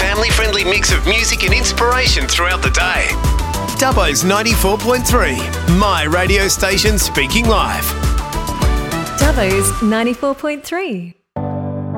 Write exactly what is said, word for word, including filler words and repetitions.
family-friendly mix of music and inspiration throughout the day. Dubbo's ninety-four point three, my radio station speaking live. Dubbo's ninety-four point three.